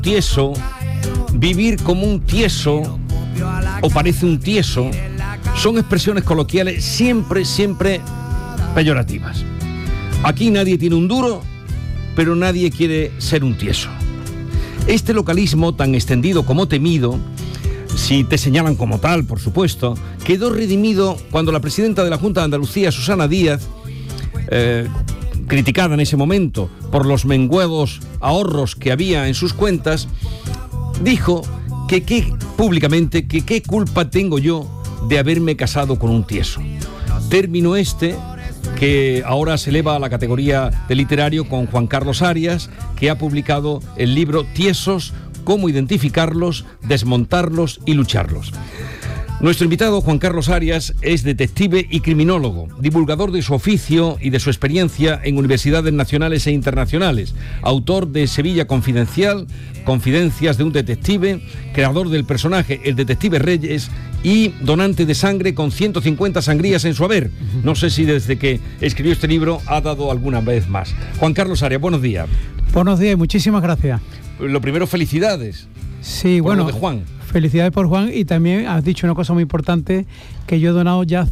tieso, vivir como un tieso o parece un tieso, son expresiones coloquiales siempre peyorativas. Aquí nadie tiene un duro, pero nadie quiere ser un tieso. Este localismo, tan extendido como temido, si te señalan como tal, por supuesto, quedó redimido cuando la presidenta de la Junta de Andalucía, Susana Díaz, criticada en ese momento por los menguados ahorros que había en sus cuentas, dijo públicamente que qué culpa tengo yo de haberme casado con un tieso. Término este que ahora se eleva a la categoría de literario con Juan Carlos Arias, que ha publicado el libro Tiesos, cómo identificarlos, desmontarlos y lucharlos. Nuestro invitado, Juan Carlos Arias, es detective y criminólogo, divulgador de su oficio y de su experiencia en universidades nacionales e internacionales, autor de Sevilla Confidencial, Confidencias de un detective, creador del personaje El Detective Reyes y donante de sangre con 150 sangrías en su haber. No sé si desde que escribió este libro ha dado alguna vez más. Juan Carlos Arias, buenos días. Buenos días y muchísimas gracias. Lo primero, felicidades. Sí, por bueno, lo de Juan. Felicidades por Juan, y también has dicho una cosa muy importante, que yo he donado ya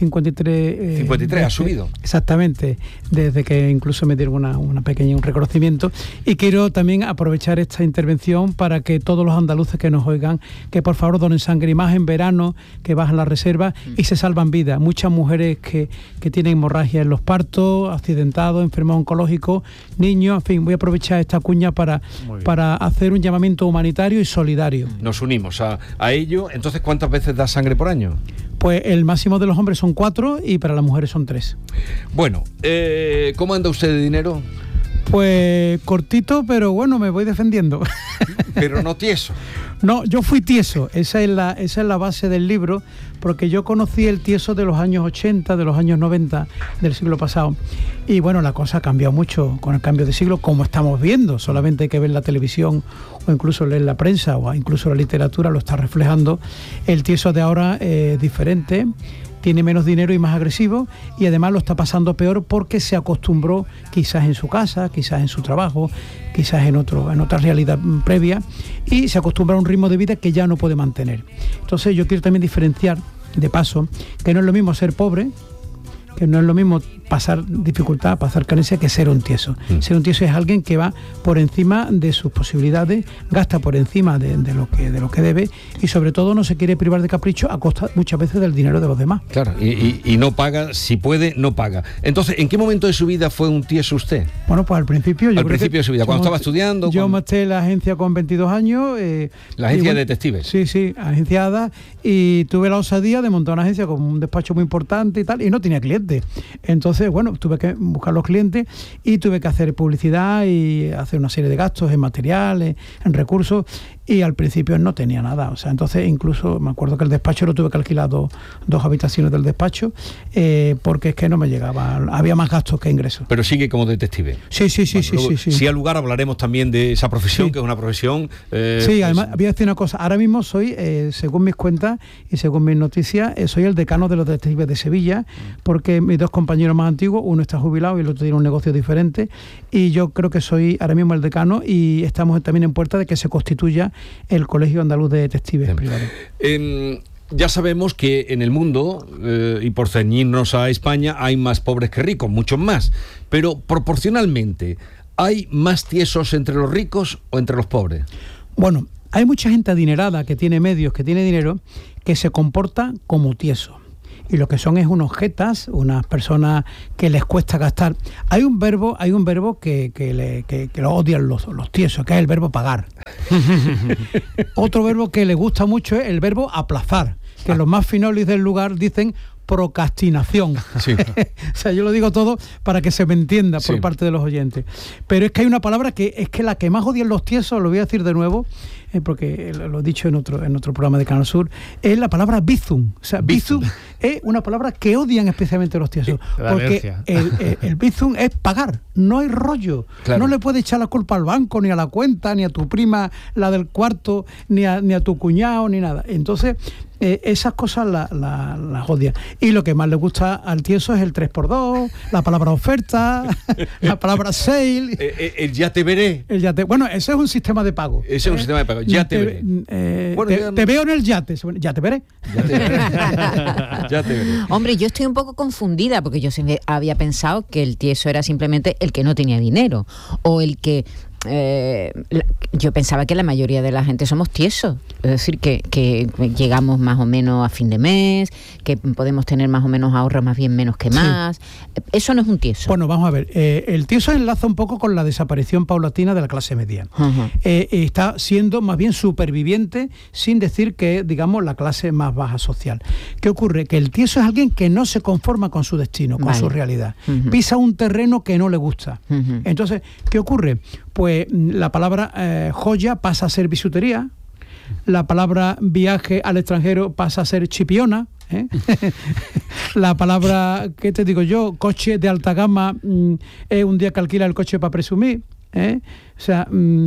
153... 53, ha subido. Exactamente, desde que incluso me dieron un reconocimiento. Y quiero también aprovechar esta intervención para que todos los andaluces que nos oigan, que por favor donen sangre, y más en verano, que bajan las reservas y se salvan vidas. Muchas mujeres que tienen hemorragia en los partos, accidentados, enfermos oncológicos, niños, en fin, voy a aprovechar esta cuña para hacer un llamamiento humanitario y solidario. Nos unimos a ello. Entonces, ¿cuántas veces da sangre por año? Pues el máximo de los hombres son 4 y para las mujeres son 3. Bueno, ¿cómo anda usted de dinero? Pues cortito, pero bueno, me voy defendiendo. Pero no tieso. No, yo fui tieso, esa es la base del libro, porque yo conocí el tieso de los años 80, de los años 90 del siglo pasado. Y bueno, la cosa ha cambiado mucho con el cambio de siglo, como estamos viendo. Solamente hay que ver la televisión o incluso leer la prensa o incluso la literatura, lo está reflejando. El tieso de ahora es diferente, tiene menos dinero y más agresivo, y además lo está pasando peor porque se acostumbró, quizás en su casa, quizás en su trabajo, quizás en otra realidad previa, y se acostumbra a un ritmo de vida que ya no puede mantener. Entonces yo quiero también diferenciar, de paso, que no es lo mismo ser pobre, que no es lo mismo pasar dificultad, pasar carencia, que ser un tieso. Ser un tieso es alguien que va por encima de sus posibilidades, gasta por encima de lo que debe, y sobre todo no se quiere privar de capricho a costa muchas veces del dinero de los demás. Claro, y no paga, si puede, no paga. Entonces, ¿en qué momento de su vida fue un tieso usted? Bueno, pues al principio. Al principio de su vida, cuando estaba estudiando. Yo monté la agencia con 22 años. La agencia de detectives. Sí, agenciada, y tuve la osadía de montar una agencia con un despacho muy importante y tal, y no tenía clientes. Entonces, bueno, tuve que buscar los clientes y tuve que hacer publicidad y hacer una serie de gastos en materiales, en recursos, y al principio no tenía nada. O sea, entonces incluso me acuerdo que el despacho lo tuve que alquilar dos habitaciones del despacho, porque es que no me llegaba, había más gastos que ingresos. Pero sigue como detective. Sí. Si al lugar hablaremos también de esa profesión, sí, que es una profesión... sí, además voy a decir una cosa, ahora mismo soy, según mis cuentas y según mis noticias, soy el decano de los detectives de Sevilla, porque mis dos compañeros más antiguos, uno está jubilado y el otro tiene un negocio diferente, y yo creo que soy ahora mismo el decano, y estamos también en puerta de que se constituya el Colegio Andaluz de Detectives Privados. Ya sabemos que en el mundo, y por ceñirnos a España, hay más pobres que ricos, muchos más, pero proporcionalmente, ¿hay más tiesos entre los ricos o entre los pobres? Bueno, hay mucha gente adinerada que tiene medios, que tiene dinero, que se comporta como tieso. Y lo que son es unos jetas, unas personas que les cuesta gastar. Hay un verbo que lo odian los tiesos, que es el verbo pagar. Otro verbo que les gusta mucho es el verbo aplazar, que los más finolis del lugar dicen procrastinación. Sí. O sea, yo lo digo todo para que se me entienda por parte de los oyentes. Pero es que hay una palabra que es que la que más odian los tiesos, lo voy a decir de nuevo, porque lo he dicho en otro programa de Canal Sur, es la palabra bizum. O sea, bizum es una palabra que odian especialmente los tiesos. Porque el bizum es pagar, no hay rollo. Claro. No le puedes echar la culpa al banco, ni a la cuenta, ni a tu prima, la del cuarto, ni a tu cuñado, ni nada. Entonces, esas cosas las odia. Y lo que más le gusta al tieso es el 3x2, la palabra oferta, la palabra sale. El ya te veré. Bueno, ese es un sistema de pago. Ese es un sistema de pago. Ya te veré. Bueno, te veo en el yate. Ya te veré. Ya te veré. Ya te veré. Hombre, yo estoy un poco confundida porque yo siempre había pensado que el tieso era simplemente el que no tenía dinero o el que... yo pensaba que la mayoría de la gente somos tiesos, es decir, que llegamos más o menos a fin de mes, que podemos tener más o menos ahorros más bien menos que más. Sí. Eso no es un tieso. Bueno, vamos a ver, el tieso enlaza un poco con la desaparición paulatina de la clase media. Uh-huh. Está siendo más bien superviviente, sin decir que, digamos, la clase más baja social. ¿Qué ocurre? Que el tieso es alguien que no se conforma con su destino, con su realidad. Uh-huh. Pisa un terreno que no le gusta. Uh-huh. Entonces, ¿qué ocurre? Pues la palabra joya pasa a ser bisutería, la palabra viaje al extranjero pasa a ser chipiona, la palabra, ¿qué te digo yo? Coche de alta gama es un día que alquila el coche para presumir. O sea,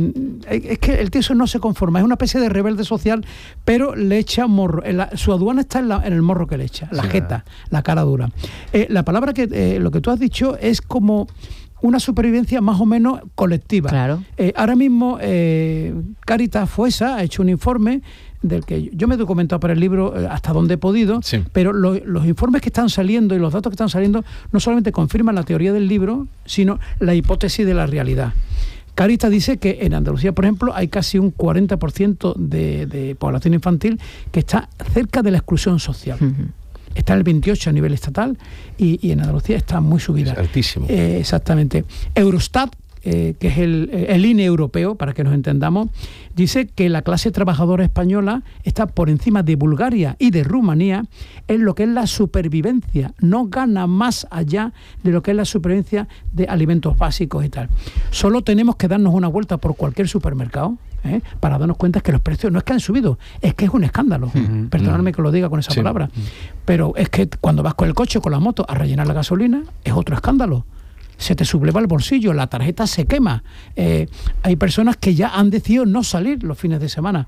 es que el tieso no se conforma, es una especie de rebelde social, pero le echa morro. Su aduana está en el morro que le echa, la jeta, la cara dura. La palabra que lo que tú has dicho es como una supervivencia más o menos colectiva. Claro. Ahora mismo Cáritas Fuesa ha hecho un informe del que yo me he documentado para el libro hasta donde he podido, sí. Pero los informes que están saliendo y los datos que están saliendo no solamente confirman la teoría del libro, sino la hipótesis de la realidad. Cáritas dice que en Andalucía, por ejemplo, hay casi un 40% de población infantil que está cerca de la exclusión social. Uh-huh. Está en el 28 a nivel estatal y en Andalucía está muy subida. Es altísimo. Exactamente. Eurostat, que es el INE europeo, para que nos entendamos, dice que la clase trabajadora española está por encima de Bulgaria y de Rumanía en lo que es la supervivencia. No gana más allá de lo que es la supervivencia de alimentos básicos y tal. Solo tenemos que darnos una vuelta por cualquier supermercado para darnos cuenta que los precios no es que han subido, es que es un escándalo. Perdonadme que lo diga con esa palabra, pero es que cuando vas con el coche o con la moto a rellenar la gasolina es otro escándalo. Se te subleva el bolsillo, la tarjeta se quema. Hay personas que ya han decidido no salir los fines de semana.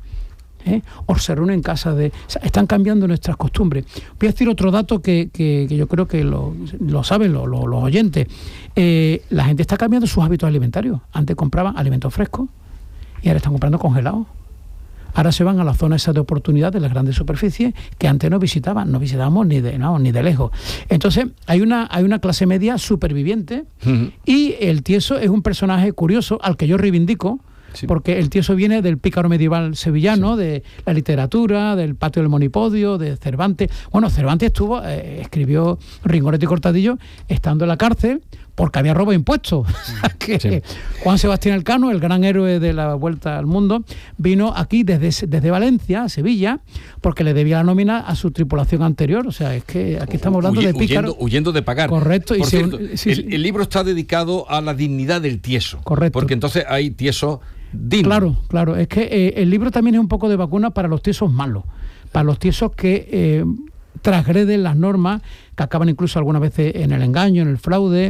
O se reúnen en casa o sea, están cambiando nuestras costumbres. Voy a decir otro dato que yo creo que lo saben los oyentes. La gente está cambiando sus hábitos alimentarios. Antes compraban alimentos frescos y ahora están comprando congelados. Ahora se van a la zona esa de oportunidad de las grandes superficies que antes no visitábamos ni de lejos. Entonces hay una clase media superviviente. Uh-huh. Y el tieso es un personaje curioso al que yo reivindico, sí. Porque el tieso viene del pícaro medieval sevillano, sí. De la literatura, del patio del Monipodio, de Cervantes. Bueno, Cervantes escribió Ringoneto y Cortadillo estando en la cárcel porque había robado impuestos. Sí. Juan Sebastián Elcano, el gran héroe de la Vuelta al Mundo, vino aquí desde Valencia, a Sevilla, porque le debía la nómina a su tripulación anterior. O sea, es que aquí estamos hablando de pícaro. Huyendo de pagar. Correcto. Por cierto, el libro está dedicado a la dignidad del tieso. Correcto. Porque entonces hay tiesos dignos. Claro. Es que el libro también es un poco de vacuna para los tiesos malos, para los tiesos que transgreden las normas, que acaban incluso algunas veces en el engaño, en el fraude,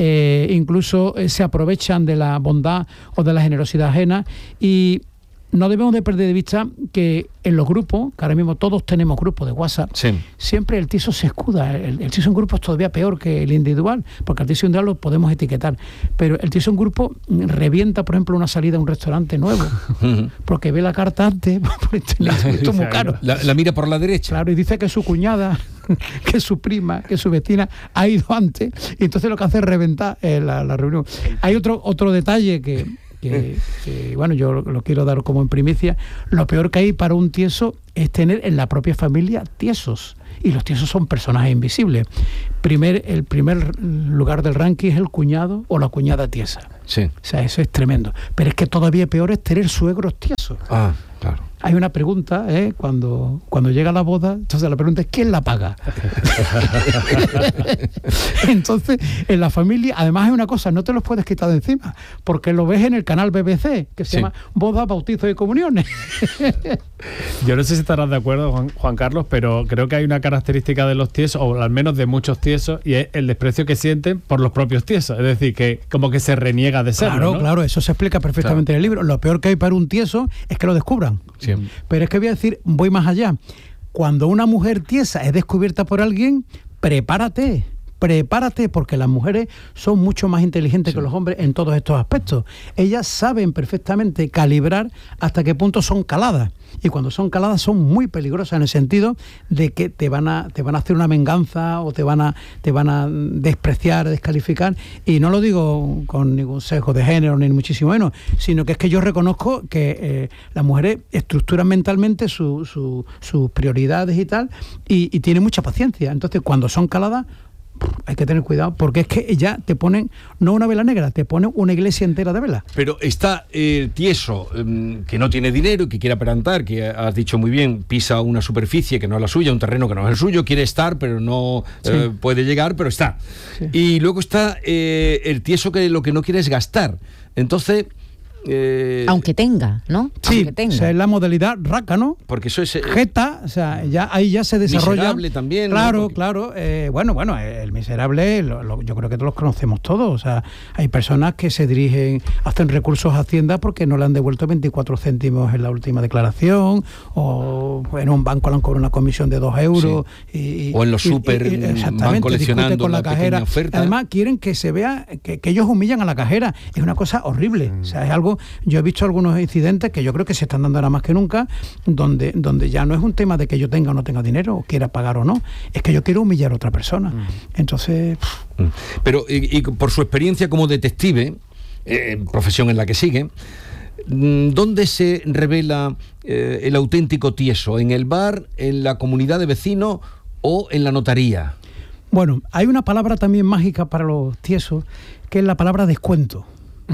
incluso se aprovechan de la bondad o de la generosidad ajena. Y no debemos de perder de vista que en los grupos, que ahora mismo todos tenemos grupos de WhatsApp, sí. Siempre el tieso se escuda. El tieso en grupo es todavía peor que el individual, porque al tieso individual lo podemos etiquetar, pero el tieso en grupo revienta, por ejemplo, una salida a un restaurante nuevo, porque ve la carta antes por internet, esto es muy caro. La mira por la derecha. Claro, y dice que su cuñada, que su prima, que su vecina ha ido antes, y entonces lo que hace es reventar la reunión. Hay otro detalle que bueno, yo lo quiero dar como en primicia. Lo peor que hay para un tieso es tener en la propia familia tiesos, y los tiesos son personajes invisibles. El primer lugar del ranking es el cuñado o la cuñada tiesa. Sí. O sea, eso es tremendo. Pero es que todavía peor es tener suegros tiesos. Ah, claro. Hay una pregunta, cuando llega la boda, entonces la pregunta es ¿quién la paga? Entonces, en la familia, además hay una cosa, no te los puedes quitar de encima, porque lo ves en el canal BBC, que se llama Bodas, Bautizos y Comuniones. Yo no sé si estarás de acuerdo, Juan Carlos, pero creo que hay una característica de los tiesos, o al menos de muchos tiesos, y es el desprecio que sienten por los propios tiesos. Es decir, que como que se reniega de serlo, ¿no? Claro, eso se explica perfectamente en el libro. Lo peor que hay para un tieso es que lo descubran. Sí. Pero es que voy a decir, voy más allá. cuando una mujer tiesa es descubierta por alguien, prepárate, porque las mujeres son mucho más inteligentes que los hombres en todos estos aspectos. Ellas saben perfectamente calibrar hasta qué punto son caladas. Y cuando son caladas son muy peligrosas en el sentido de que te van a hacer una venganza o te van a despreciar, descalificar. Y no lo digo con ningún sesgo de género ni muchísimo menos, sino que es que yo reconozco que las mujeres estructuran mentalmente sus prioridades y tal, y tienen mucha paciencia. Entonces, cuando son caladas, hay que tener cuidado, porque es que ya te ponen, no una vela negra, te ponen una iglesia entera de velas. Pero está el tieso que no tiene dinero y que quiere aparentar, que has dicho muy bien, pisa una superficie que no es la suya, un terreno que no es el suyo, quiere estar, pero no puede llegar, pero está. Sí. Y luego está el tieso que lo que no quiere es gastar. Entonces... aunque tenga, ¿no? Sí, aunque tenga. O sea, es la modalidad rácano, porque eso es jeta, o sea, ya ahí ya se desarrolla. Miserable también. Claro, ¿no? Porque... claro. Bueno, el miserable, yo creo que todos los conocemos todos. O sea, hay personas que se dirigen, hacen recursos a Hacienda porque no le han devuelto 24 céntimos en la última declaración, o en un banco le han cobrado una comisión de 2 euros. Sí. O en los súper van coleccionando con la cajera. Oferta. Además, quieren que se vea que ellos humillan a la cajera. Es una cosa horrible. O sea, es algo. Yo he visto algunos incidentes que yo creo que se están dando ahora más que nunca, donde ya no es un tema de que yo tenga o no tenga dinero, o quiera pagar o no, es que yo quiero humillar a otra persona. Entonces... Pero, y por su experiencia como detective, profesión en la que sigue, ¿dónde se revela el auténtico tieso? ¿En el bar, en la comunidad de vecinos o en la notaría? Bueno, hay una palabra también mágica para los tiesos, que es la palabra descuento.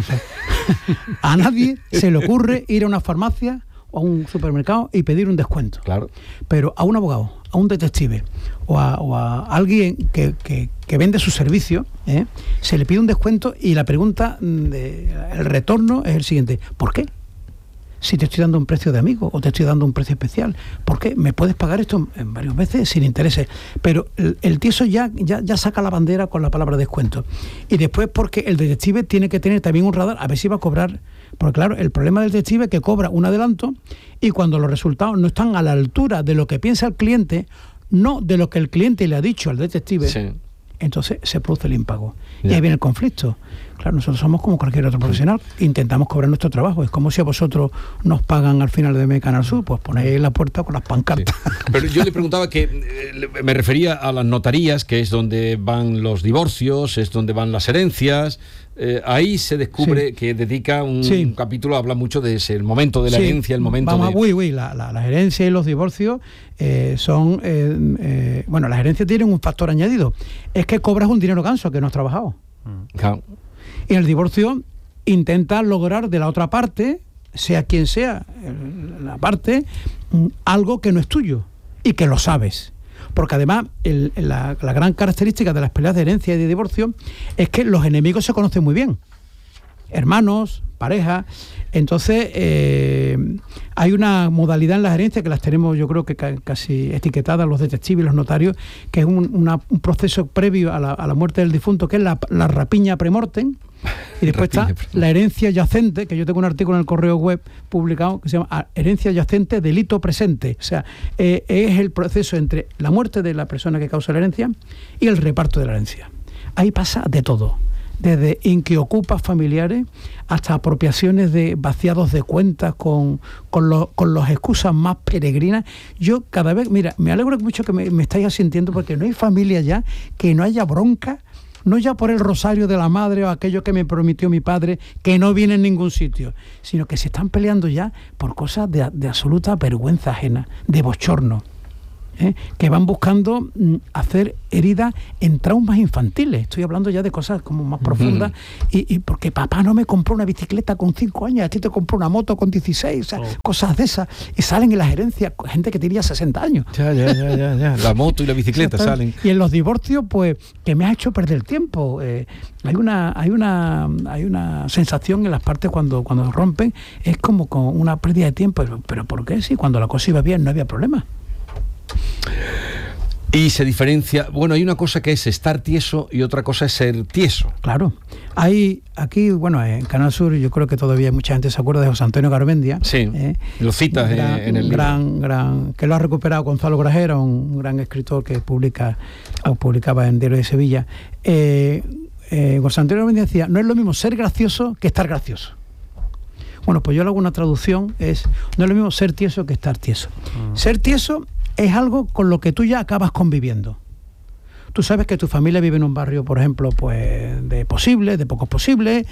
A nadie se le ocurre ir a una farmacia o a un supermercado y pedir un descuento. Claro. Pero a un abogado, a un detective o a alguien que vende su servicio, se le pide un descuento y la pregunta, el retorno es el siguiente: ¿por qué? Si te estoy dando un precio de amigo o te estoy dando un precio especial, ¿por qué? ¿Me puedes pagar esto en varios meses sin intereses? Pero el tieso ya saca la bandera con la palabra descuento. Y después, porque el detective tiene que tener también un radar a ver si va a cobrar. Porque claro, el problema del detective es que cobra un adelanto y cuando los resultados no están a la altura de lo que piensa el cliente, no de lo que el cliente le ha dicho al detective, sí, entonces se produce el impago. Ya. Y ahí viene el conflicto. Claro, nosotros somos como cualquier otro profesional, intentamos cobrar nuestro trabajo. Es como si a vosotros nos pagan al final de mes Canal Sur, pues ponéis en la puerta con las pancartas. Sí. Pero yo le preguntaba me refería a las notarías, que es donde van los divorcios, es donde van las herencias. Ahí se descubre que dedica un capítulo, habla mucho de ese, el momento de la herencia, el momento las herencias y los divorcios son... las herencias tienen un factor añadido. Es que cobras un dinero ganso que no has trabajado. Claro. Y en el divorcio intentas lograr de la otra parte, sea quien sea la parte, algo que no es tuyo y que lo sabes. Porque además la gran característica de las peleas de herencia y de divorcio es que los enemigos se conocen muy bien. Hermanos, pareja. Entonces hay una modalidad en las herencias que las tenemos, yo creo que casi etiquetadas los detectives y los notarios, que es un proceso previo a la muerte del difunto, que es la rapiña premortem. Y después está la herencia yacente, que yo tengo un artículo en el Correo Web publicado que se llama Herencia yacente, delito presente. O sea, es el proceso entre la muerte de la persona que causa la herencia y el reparto de la herencia. Ahí pasa de todo, desde inquiocupas familiares hasta apropiaciones de vaciados de cuentas con los excusas más peregrinas. Yo cada vez, mira, me alegro mucho que me estáis asintiendo, porque no hay familia ya que no haya bronca, no ya por el rosario de la madre o aquello que me prometió mi padre, que no viene en ningún sitio, sino que se están peleando ya por cosas de absoluta vergüenza ajena, de bochorno. Que van buscando hacer heridas en traumas infantiles. Estoy hablando ya de cosas como más profundas. Y porque papá no me compró una bicicleta con 5 años, a ti te compró una moto con 16, o sea, cosas de esas. Y salen en las herencias gente que tenía 60 años. Ya. La moto y la bicicleta salen. Y en los divorcios, pues, que me ha hecho perder tiempo. Hay una sensación en las partes cuando rompen, es como con una pérdida de tiempo. Pero ¿por qué? Si cuando la cosa iba bien no había problema. Y se diferencia, bueno, hay una cosa que es estar tieso y otra cosa es ser tieso. Claro. Hay aquí, bueno, en Canal Sur, yo creo que todavía mucha gente se acuerda de José Antonio Garmendia. Sí, lo citas en el libro. Que lo ha recuperado Gonzalo Grajera, un gran escritor que publicaba en Diario de Sevilla. José Antonio Garmendia decía, no es lo mismo ser gracioso que estar gracioso. Bueno, pues yo le hago una traducción, no es lo mismo ser tieso que estar tieso. Ser tieso es algo con lo que tú ya acabas conviviendo. Tú sabes que tu familia vive en un barrio, por ejemplo, pues de pocos posibles,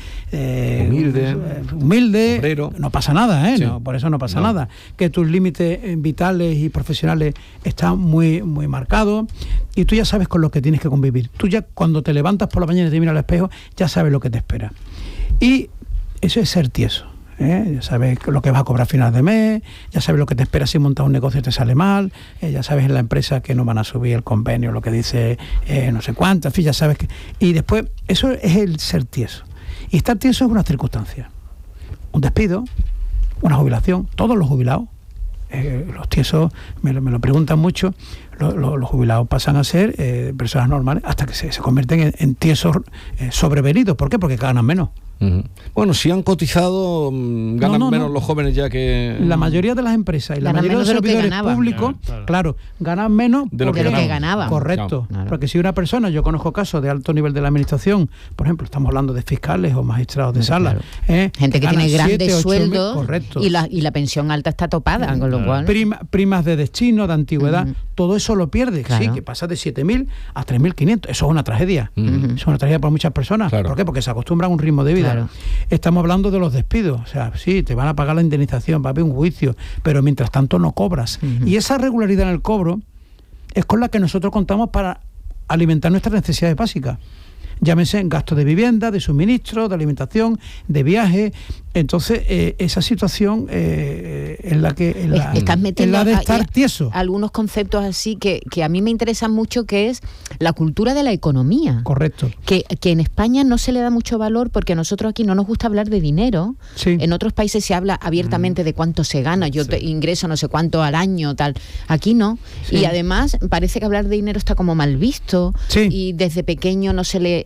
humilde, obrero. No pasa nada, Sí. No, por eso no pasa nada. Que tus límites vitales y profesionales están muy, muy marcados y tú ya sabes con lo que tienes que convivir. Tú ya cuando te levantas por la mañana y te miras al espejo, ya sabes lo que te espera. Y eso es ser tieso. Ya sabes lo que vas a cobrar a final de mes, ya sabes lo que te espera si montas un negocio y te sale mal, ya sabes en la empresa que no van a subir el convenio, lo que dice no sé cuánto, en fin, ya sabes que... Y después, eso es el ser tieso. Y estar tieso es una circunstancia. Un despido, una jubilación, todos los jubilados, los tiesos, me lo preguntan mucho, los jubilados pasan a ser personas normales hasta que se convierten en tiesos sobrevenidos. ¿Por qué? Porque ganan menos. Bueno, si han cotizado, ganan menos los jóvenes ya que... La mayoría de las empresas y la Ganan mayoría de los menos de lo que servidores ganaban. públicos, claro, ganan menos de lo que ganaban. Correcto. Claro. Porque si una persona, yo conozco casos de alto nivel de la administración, por ejemplo, estamos hablando de fiscales o magistrados de sala, gente que tiene grandes sueldos correcto. y la pensión alta está topada, con lo cual... Primas de destino, de antigüedad, todo eso lo pierde. Claro. Sí, que pasa de 7.000 a 3.500. Eso es una tragedia. Eso es una tragedia para muchas personas. Claro. ¿Por qué? Porque se acostumbran a un ritmo de vida. Claro. Estamos hablando de los despidos. O sea, sí, te van a pagar la indemnización, va a haber un juicio, pero mientras tanto no cobras. Y esa regularidad en el cobro es con la que nosotros contamos para alimentar nuestras necesidades básicas. Llámese gasto de vivienda, de suministro, de alimentación, de viaje. Entonces, esa situación es la que estás metiendo es la de estar tieso. Algunos conceptos así que a mí me interesan mucho, que es la cultura de la economía. Correcto. Que en España no se le da mucho valor porque a nosotros aquí no nos gusta hablar de dinero. Sí. En otros países se habla abiertamente de cuánto se gana. Yo ingreso no sé cuánto al año, tal. Aquí no. Sí. Y además parece que hablar de dinero está como mal visto. Sí. Y desde pequeño no se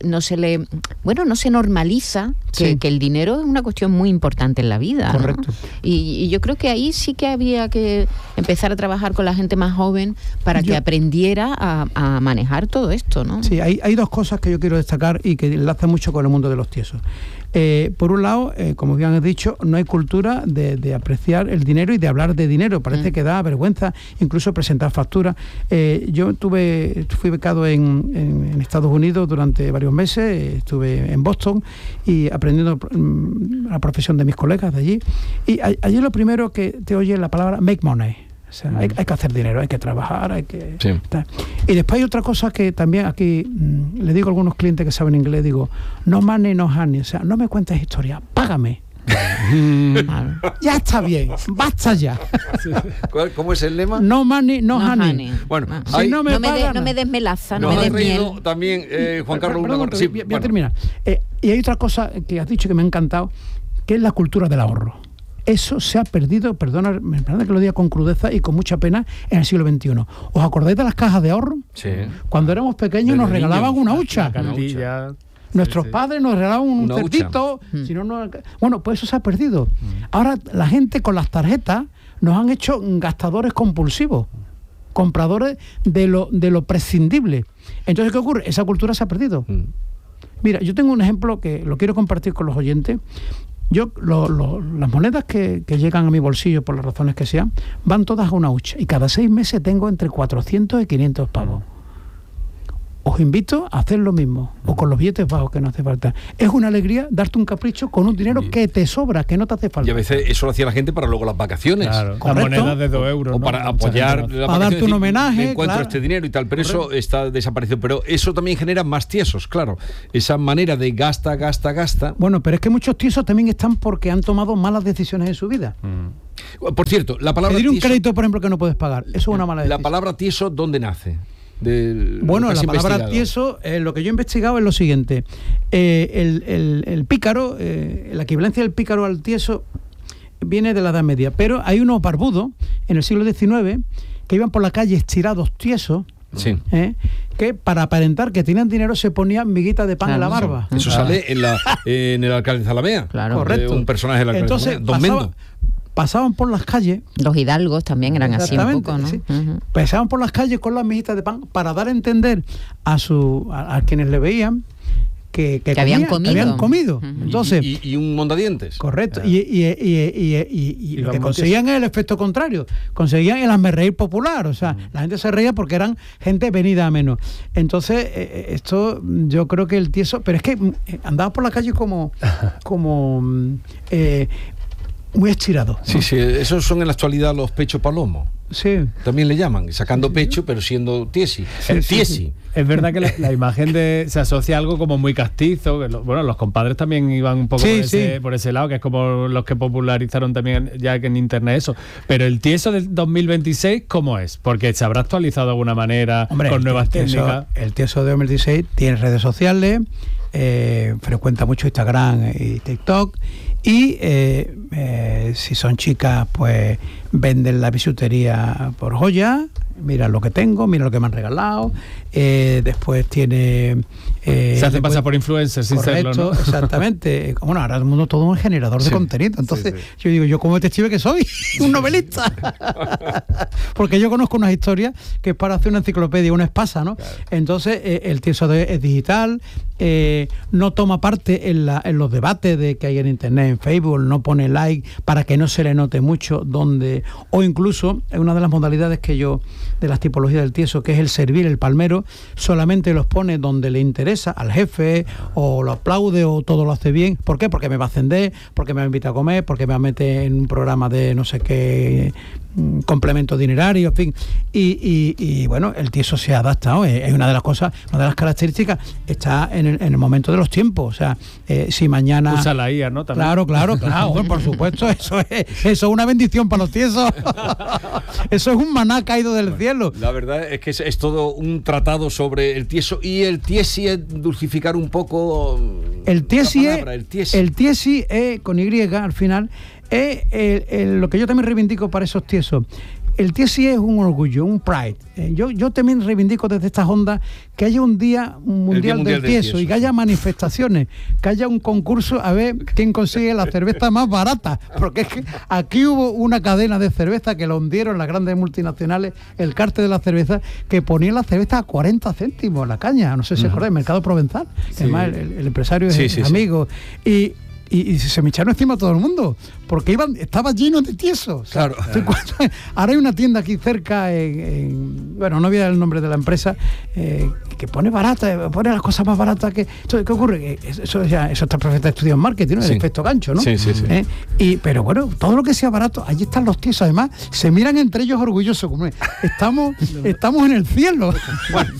normaliza que el dinero es una cuestión muy importante en la vida. Correcto. ¿no? Y yo creo que ahí sí que había que empezar a trabajar con la gente más joven para que aprendiera a manejar todo esto, ¿no? Sí, hay dos cosas que yo quiero destacar y que enlazan mucho con el mundo de los tiesos. Por un lado, como bien has dicho, no hay cultura de apreciar el dinero y de hablar de dinero. Parece que da vergüenza incluso presentar facturas. Yo fui becado en Estados Unidos durante varios meses, estuve en Boston y aprendiendo la profesión de mis colegas de allí. Y allí lo primero que te oye es la palabra make money. O sea, hay que hacer dinero, hay que trabajar, hay que... Sí. Y después hay otra cosa que también aquí le digo a algunos clientes que saben inglés, digo, no money, no honey, o sea, no me cuentes historia, págame. Ya está bien, basta ya. ¿Cómo es el lema? No money, no honey. Bueno, Si no me des melaza, no me des miel. También, Juan Carlos, voy a terminar. Y hay otra cosa que has dicho que me ha encantado, que es la cultura del ahorro. Eso se ha perdido, perdona que lo diga con crudeza y con mucha pena, en el siglo XXI. ¿Os acordáis de las cajas de ahorro? Sí. Cuando éramos pequeños nos regalaban una hucha. Cartilla. Nuestros padres nos regalaban un cerdito. Si no, bueno, pues eso se ha perdido. Ahora la gente con las tarjetas nos han hecho gastadores compulsivos, compradores de lo prescindible. Entonces, ¿qué ocurre? Esa cultura se ha perdido. Mira, yo tengo un ejemplo que lo quiero compartir con los oyentes. Yo, las monedas que llegan a mi bolsillo, por las razones que sean, van todas a una hucha. Y cada 6 meses tengo entre 400 y 500 pavos. Os invito a hacer lo mismo, o con los billetes bajos, que no hace falta. Es una alegría darte un capricho con un dinero que te sobra, que no te hace falta. Y a veces eso lo hacía la gente para luego las vacaciones. Claro, las Correcto. monedas de 2 euros. O ¿no? para apoyar las para darte un homenaje, me encuentro claro. este dinero y tal, pero eso está desaparecido. Pero eso también genera más tiesos, claro. Esa manera de gasta. Bueno, pero es que muchos tiesos también están porque han tomado malas decisiones en su vida. Por cierto, la palabra Pedir un tieso, crédito, por ejemplo, que no puedes pagar. Eso es una mala decisión. la palabra tieso, ¿dónde nace? Bueno, la palabra tieso, lo que yo he investigado es lo siguiente. El pícaro, la equivalencia del pícaro al tieso viene de la Edad Media, pero hay unos barbudos en el siglo XIX que iban por la calle estirados tiesos, Sí. Que para aparentar que tenían dinero se ponían miguitas de pan en la barba. Eso sale en el alcalde de Zalamea. Claro. Correcto. Un personaje del alcalde de Zalamea, Don Mendo. Pasaban por las calles. Los hidalgos también eran así un poco, ¿no? Sí. Pasaban por las calles con las mijitas de pan para dar a entender a quienes le veían que habían comido. Entonces, y un mondadientes. Correcto. Y lo que conseguían es el efecto contrario. Conseguían el hazmerreír popular. O sea, la gente se reía porque eran gente venida a menos. Entonces, esto yo creo que el tieso... Pero es que andaba por la calle como muy estirado, ¿no? Sí, esos son en la actualidad los pecho palomo. Sí. También le llaman, sacando pecho, pero siendo tiesi. Tiesi. Es verdad que la imagen se asocia a algo como muy castizo. Que los compadres también iban un poco por ese lado, que es como los que popularizaron también ya que en internet eso. Pero el tieso del 2026, ¿cómo es? Porque se habrá actualizado de alguna manera. Hombre, con nuevas técnicas. El tieso de 2016 tiene redes sociales, frecuenta mucho Instagram y TikTok. Y si son chicas, pues venden la bisutería por joya. Mira lo que tengo, mira lo que me han regalado. Después tiene... se hacen pasar por influencers sin serlo, ¿no? Exactamente. Bueno, ahora el mundo todo un generador de contenido. Entonces, yo digo, ¿yo como detective que soy? Un novelista. Porque yo conozco unas historias que es para hacer una enciclopedia, una espasa, ¿no? Claro. Entonces, el tieso es digital, no toma parte en los debates de que hay en internet, en Facebook, no pone like para que no se le note mucho, o incluso, es una de las modalidades que yo, de las tipologías del tieso, que es el servir, el palmero, solamente los pone donde le interesa, al jefe, o lo aplaude, o todo lo hace bien. ¿Por qué? Porque me va a ascender, porque me va a invitar a comer, porque me va a meter en un programa de no sé qué complemento dinerario, en fin. Y bueno, el tieso se ha adaptado, es una de las cosas, una de las características, está en el momento de los tiempos. O sea, si mañana... Usa la IA, ¿no? También. Claro, bueno, por supuesto, eso es una bendición para los tiesos. Eso es un maná caído del cielo. La verdad es que es todo un tratado sobre el tieso, y el tiesi es dulcificar un poco el tiesi con Y al final es lo que yo también reivindico para esos tiesos. El tiesi es un orgullo, un pride. Yo también reivindico desde estas ondas que haya un día mundial del tieso y que haya manifestaciones, que haya un concurso a ver quién consigue la cerveza más barata. Porque es que aquí hubo una cadena de cerveza que lo hundieron las grandes multinacionales, el cártel de la cerveza, que ponía la cerveza a 40 céntimos la caña. No sé si acordáis, Mercado Provenzal. Sí. Además, el empresario es amigo. Y se me echaron encima a todo el mundo, porque estaba lleno de tiesos. Claro. Ahora hay una tienda aquí cerca, bueno, no voy a dar el nombre de la empresa, que pone pone las cosas más baratas que... Entonces, ¿qué ocurre? Eso está perfecto estudiado en marketing, ¿no? El efecto gancho, ¿no? Sí. Pero bueno, todo lo que sea barato, allí están los tiesos. Además, se miran entre ellos orgullosos. Como estamos en el cielo. Bueno,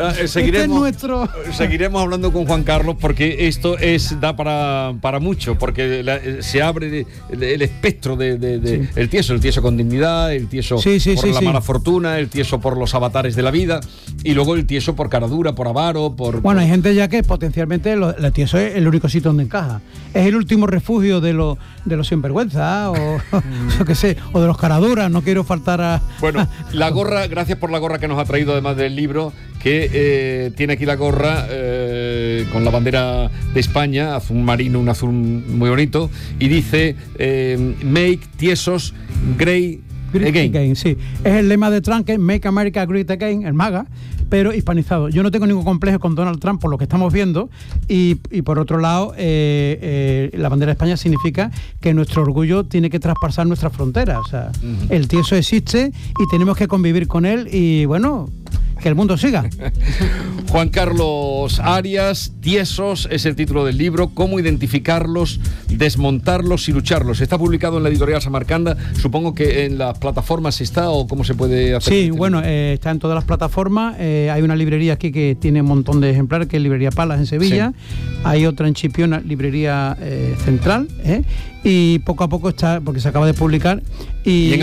seguiremos hablando con Juan Carlos, porque esto da para mucho. Porque se abre el espectro el tieso con dignidad, el tieso por la mala fortuna, el tieso por los avatares de la vida, y luego el tieso por caradura, por avaro, Bueno, hay gente ya que potencialmente el tieso es el único sitio donde encaja. Es el último refugio de los sinvergüenza, o yo qué sé, o de los caraduras. No quiero faltar a... Bueno, la gorra, gracias por la gorra que nos ha traído, además del libro, que tiene aquí la gorra con la bandera de España, azul marino, un azul muy bonito, y dice Make Tiesos Great Again. Sí, es el lema de Trump, que es Make America Great Again, el MAGA, pero hispanizado. Yo no tengo ningún complejo con Donald Trump por lo que estamos viendo, y por otro lado, la bandera de España significa que nuestro orgullo tiene que traspasar nuestras fronteras. O sea, el tieso existe y tenemos que convivir con él, y bueno, que el mundo siga. Juan Carlos Arias, Tiesos es el título del libro. Cómo identificarlos, desmontarlos y lucharlos. Está publicado en la editorial Samarcanda. Supongo que en las plataformas está, o cómo se puede hacer. Sí, bueno, está en todas las plataformas. Hay una librería aquí que tiene un montón de ejemplares, que es Librería Palas en Sevilla. Sí. Hay otra en Chipiona, Librería Central. Y poco a poco está, porque se acaba de publicar. Y